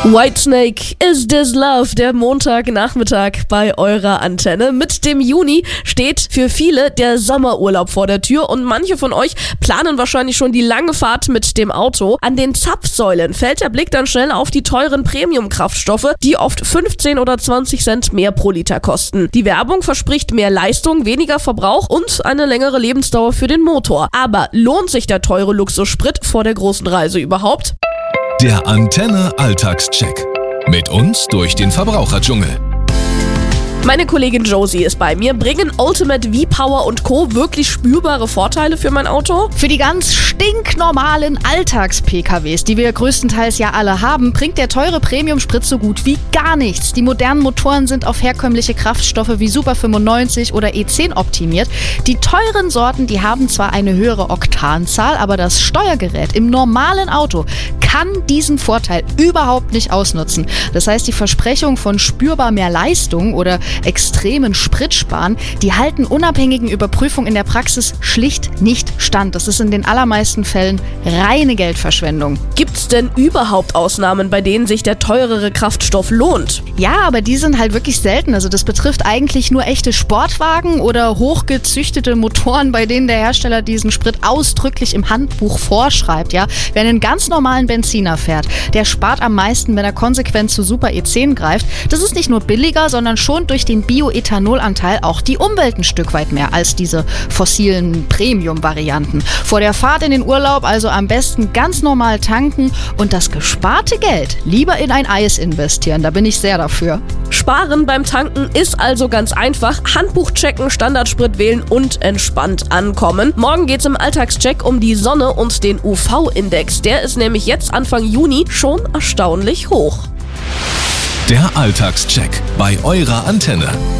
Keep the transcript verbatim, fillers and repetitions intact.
Whitesnake, Is This Love, der Montagnachmittag bei eurer Antenne. Mit dem Juni steht für viele der Sommerurlaub vor der Tür und manche von euch planen wahrscheinlich schon die lange Fahrt mit dem Auto. An den Zapfsäulen fällt der Blick dann schnell auf die teuren Premium-Kraftstoffe, die oft fünfzehn oder zwanzig Cent mehr pro Liter kosten. Die Werbung verspricht mehr Leistung, weniger Verbrauch und eine längere Lebensdauer für den Motor. Aber lohnt sich der teure Luxussprit vor der großen Reise überhaupt? Der Antenne Alltagscheck. Mit uns durch den Verbraucherdschungel. Meine Kollegin Josie ist bei mir. Bringen Ultimate V-Power und Co. wirklich spürbare Vorteile für mein Auto? Für die ganz stinknormalen Alltags-P K Ws, die wir größtenteils ja alle haben, bringt der teure Premium-Sprit so gut wie gar nichts. Die modernen Motoren sind auf herkömmliche Kraftstoffe wie Super fünfundneunzig oder E zehn optimiert. Die teuren Sorten, die haben zwar eine höhere Oktanzahl, aber das Steuergerät im normalen Auto kann diesen Vorteil überhaupt nicht ausnutzen. Das heißt, die Versprechung von spürbar mehr Leistung oder extremen Spritsparen, die halten unabhängigen Überprüfungen in der Praxis schlicht nicht stand. Das ist in den allermeisten Fällen reine Geldverschwendung. Gibt's denn überhaupt Ausnahmen, bei denen sich der teurere Kraftstoff lohnt? Ja, aber die sind halt wirklich selten. Also das betrifft eigentlich nur echte Sportwagen oder hochgezüchtete Motoren, bei denen der Hersteller diesen Sprit ausdrücklich im Handbuch vorschreibt. Ja? Wer einen ganz normalen Benziner fährt, der spart am meisten, wenn er konsequent zu Super E zehn greift. Das ist nicht nur billiger, sondern schon durch den Bioethanolanteil auch die Umwelt ein Stück weit mehr als diese fossilen Premium-Varianten. Vor der Fahrt in den Urlaub also am besten ganz normal tanken und das gesparte Geld lieber in ein Eis investieren. Da bin ich sehr dafür. Sparen beim Tanken ist also ganz einfach. Handbuch checken, Standardsprit wählen und entspannt ankommen. Morgen geht's im Alltagscheck um die Sonne und den U V-Index. Der ist nämlich jetzt Anfang Juni schon erstaunlich hoch. Der Alltagscheck bei eurer Antenne.